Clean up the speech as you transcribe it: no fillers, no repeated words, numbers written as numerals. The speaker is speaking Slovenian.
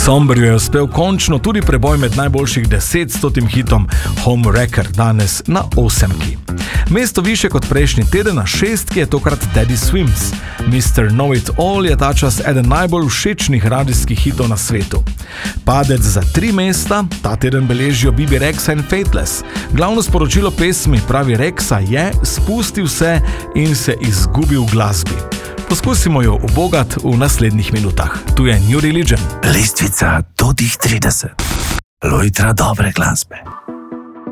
Somberju je uspel končno tudi preboj med najboljših 10 hitom Home Wrecker, danes na 8. Mesto više kot prejšnji teden, na 6. je tokrat Teddy Swims. Mr. Know It All je ta čas eden najbolj všečnih radijskih hitov na svetu. Padec za 3 mesta ta teden beležijo Bibi Rexha in Faithless. Glavno sporočilo pesmi, pravi Rexa, je: spustil se in se izgubil v glasbi. Poskusimo jo ubogati v naslednjih minutah. Tu je New Religion. Lestvica do tih 30. Lojtra dobre glasbe.